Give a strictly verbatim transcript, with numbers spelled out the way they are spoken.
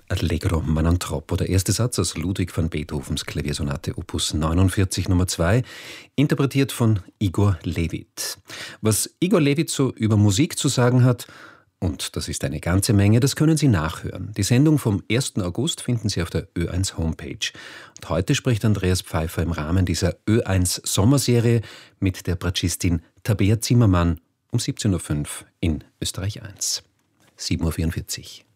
Allegro ma non troppo, der erste Satz aus Ludwig van Beethovens Klaviersonate Opus neunundvierzig Nummer zwei, interpretiert von Igor Levit. Was Igor Levit so über Musik zu sagen hat, und das ist eine ganze Menge, das können Sie nachhören. Die Sendung vom ersten August finden Sie auf der Ö eins Homepage. Und heute spricht Andreas Pfeiffer im Rahmen dieser Ö eins Sommerserie mit der Bratschistin Tabea Zimmermann um siebzehn Uhr fünf in Österreich eins. sieben Uhr vierundvierzig.